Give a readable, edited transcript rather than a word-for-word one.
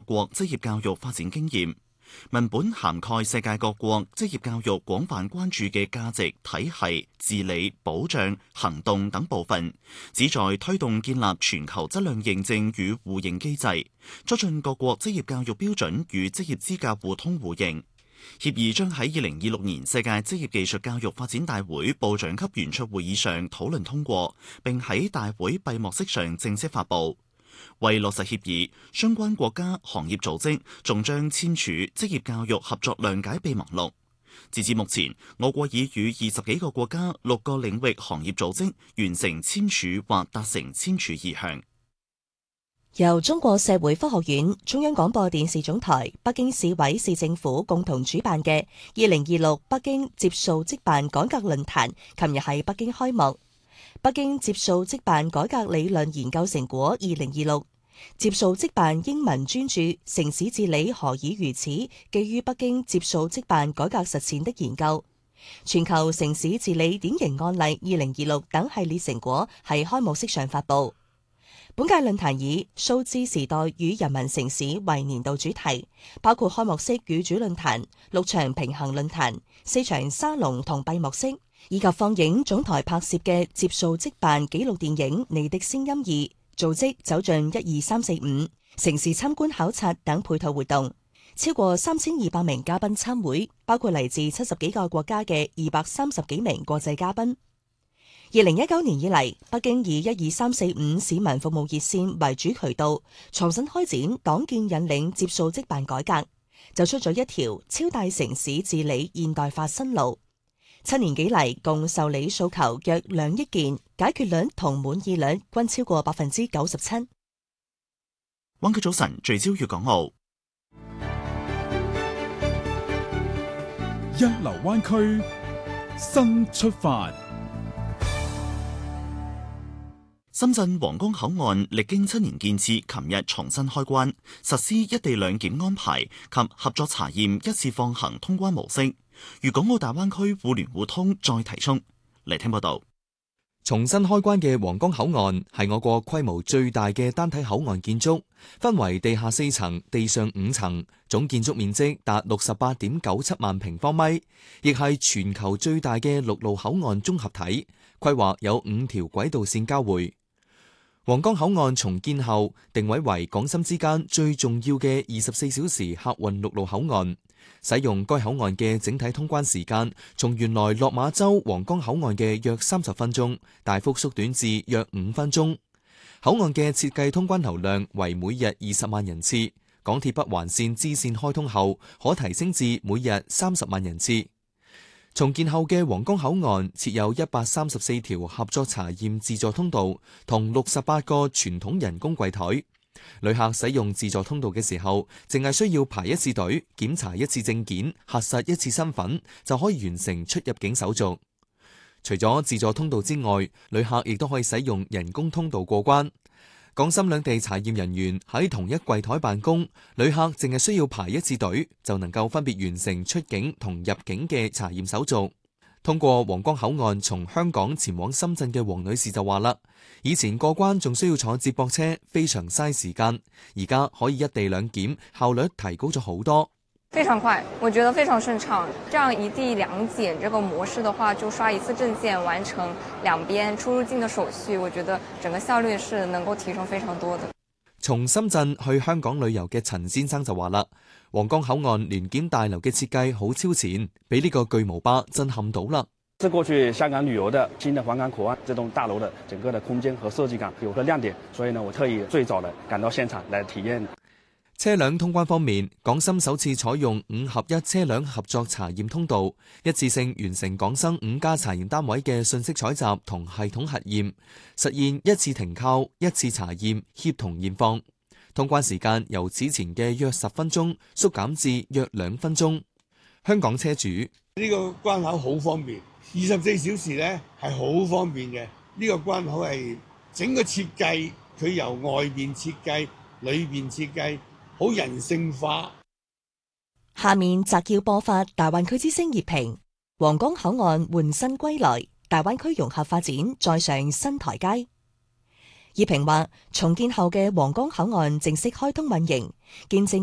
國職業教育發展經驗。文本涵蓋世界各國職業教育廣泛關注嘅價值、體系、治理、保障、行動等部分，旨在推動建立全球質量認證與互認機制，促進各國職業教育標準與職業資格互通互認。協議將喺2026年世界職業技術教育發展大會部長級圓桌會議上討論通過，並喺大會閉幕式上正式發布。為落實協議，相關國家、行業組織仲將簽署職業教育合作諒解備忘錄。截至目前，我國已與20幾個國家、6個領域行業組織完成簽署或達成簽署意向。 由中國社會科學院、中央廣播電視總台、北京市委市政府共同主辦嘅2026北京接數職辦改革論壇，琴日喺北京開幕。北京接數職辦改革理論研究成果2026，接數職辦英文專著《城市治理何以如此》，基於北京接數職辦改革實踐的研究，全球城市治理典型案例2026等系列成果喺開幕式上發布。本屆論壇以數字時代與人民城市為年度主題，包括開幕式與主論壇、6場平行論壇、4場沙龍同閉幕式，以及放映總台拍攝嘅接數職辦紀錄電影《你的聲音2》，組織走進12345城市參觀考察等配套活動，超過3200名嘉賓參會，包括嚟自70幾個國家嘅230幾名國際嘉賓。2019年以嚟，北京以12345市民服務熱線為主渠道，重新開展黨建引領接數職辦改革，走出咗一條超大城市治理現代化新路。7年幾嚟，共受理訴求約2億件，解決率同滿意率均超過97%。 灣區早晨聚焦粵港澳， 一流灣區新出發。 深圳皇崗口岸歷經7年建設，琴日重新開關，實施一地兩檢安排及合作查驗一次放行通關模式。粵港澳大灣區互聯互通再提速。嚟聽報道。 重新開關嘅皇崗口岸係我國規模最大嘅單體口岸建築，分為地下4層、地上5層，總建築面積達68.97萬平方米，亦係全球最大嘅陸路口岸綜合體。規劃有5條軌道線交匯。皇崗口岸重建後，定位為港深之間最重要嘅24小時客運陸路口岸。使用該口岸嘅整體通關時間，從原來落馬洲皇崗口岸嘅約30分鐘，大幅縮短至約5分鐘。口岸嘅設計通關流量為每日20萬人次，港鐵北環線支線開通後，可提升至每日30萬人次。重建後嘅皇崗口岸設有134條合作查驗自助通道同68個傳統人工櫃台。旅客使用自助通道嘅時候，淨係需要排一次隊，檢查一次證件，核實一次身份，就可以完成出入境手續。除咗自助通道之外，旅客亦都可以使用人工通道過關。港深兩地查驗人員喺同一櫃台辦公，旅客淨係需要排一次隊，就能夠分別完成出境同入境嘅查驗手續。通過皇崗口岸從香港前往深圳嘅黃女士就話啦，以前過關仲需要坐接駁車，非常嘥時間，而家可以一地兩檢，效率提高咗好多。 非常快，我覺得非常順暢。這樣一地兩檢這個模式的話，就刷一次證件完成兩邊出入境的手續，我覺得整個效率是能夠提升非常多的。 從深圳去香港旅遊嘅陳先生就話啦，皇崗口岸聯檢大樓嘅設計好超前，俾呢個巨無霸震撼到啦。 是過去香港旅遊的新的皇崗口岸這棟大樓的整個的空間和設計感有個亮點，所以呢，我特意最早的趕到現場來體驗。 車輛通關方面，港深首次採用5合1車輛合作查驗通道，一次性完成港深5家查驗單位嘅信息採集同系統核驗，實現一次停靠、一次查驗、協同驗放。通關時間由此前嘅約10分鐘縮減至約2分鐘。香港車主呢個關口好方便，24小時呢係好方便嘅。呢個關口係整個設計，佢由外邊設計、裏邊設計。好人性化。 下面摘要播發大灣區之聲熱評：皇崗口岸換新歸來，大灣區融合發展再上新台階。熱評話，重建後嘅皇崗口岸正式開通運營，見證